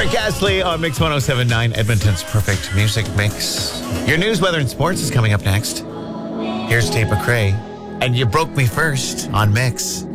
Rick Astley on Mix 107.9, Edmonton's perfect music mix. Your news, weather, and sports is coming up next. Here's Tate McRae, and You Broke Me First on Mix.